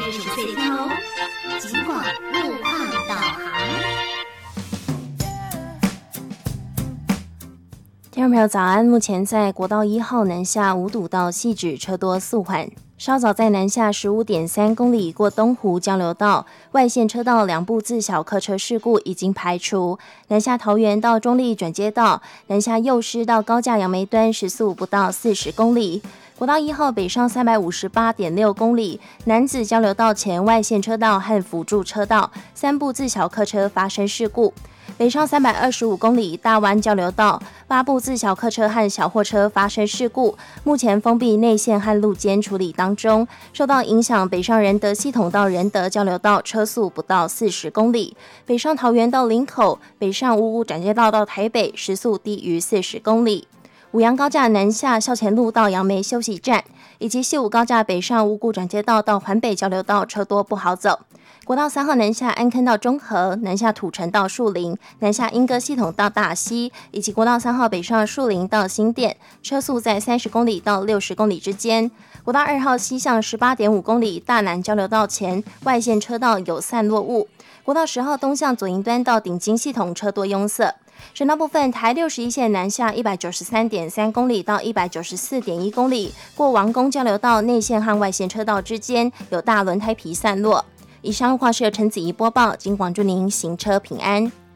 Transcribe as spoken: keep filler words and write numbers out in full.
这首碎片哦。尽管路况导航。 听众朋友早安，目前在国道一号南下五堵到汐止车多速缓。稍早在南下 十五点三公里过东湖交流道外线车道两部自小客车事故已经排除，南下桃园到中立转接道，南下幼师到高架杨梅端时速不到四十公里。国道一号北上 三百五十八点六公里，楠梓交流道前外线车道和辅助车道三部自小客车发生事故。北上三百二十五公里大湾交流道八部自小客车和小货车发生事故，目前封闭内线和路肩处理当中。受到影响，北上仁德系统到仁德交流道车速不到四十公里，北上桃园到林口，北上五股转接道到台北时速低于四十公里。五杨高架南下校前路到杨梅休息站，以及西武高架北上五股转接道到环北交流道车多不好走。国道三号南下安坑到中和，南下土城到树林，南下莺歌系统到大溪，以及国道三号北上树林到新店，车速在三十公里到六十公里之间。国道二号西向 十八点五公里大南交流道前外线车道有散落物。国道十号东向左营端到顶金系统车多拥塞。省道部分，台六十一线南下 一百九十三点三公里到 一百九十四点一公里，过王宫交流道内线和外线车道之间有大轮胎皮散落。以上路况是由陈子怡播报，尽管祝您行车平安。